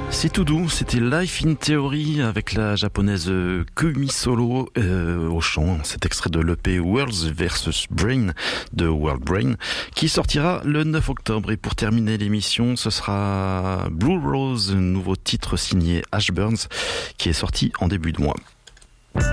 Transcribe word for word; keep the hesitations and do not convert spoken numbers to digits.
C'est tout doux, c'était Life in Theory avec la japonaise Kumi Solo euh, au chant. Cet extrait de l'E P Worlds versus Brain de World Brain qui sortira le neuf octobre. Et pour terminer l'émission, ce sera Blue Rose, nouveau titre signé Ash Burns qui est sorti en début de mois.